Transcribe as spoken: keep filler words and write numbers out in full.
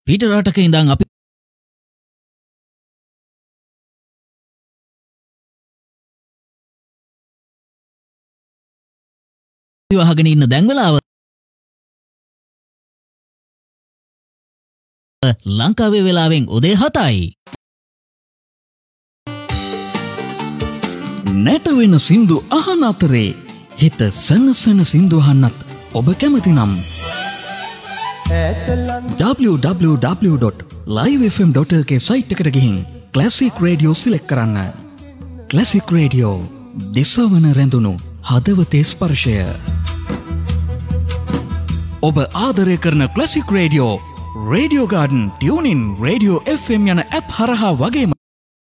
පිට රටක ඉඳන් අපි වහගෙන ඉන්න දැන් වෙලාව ලංකාවේ වෙලාවෙන් උදේ හතයි. නැටවෙන සින්දු අහන අතරේ හිත සනසන සින්දු අහන්නත් ඔබ කැමති නම් double-u double-u double-u dot live f m dot l k site එකට ගිහින් ක්ලාසික් රේඩියෝ සිලෙක්ට් කරන්න. ක්ලාසික් රේඩියෝ දිසවන රැඳුණු හදවතේ ස්පර්ශය. ඔබ ආදරය කරන classic radio, radio garden, tuning, radio F M යන ඇප් හරහා වගේම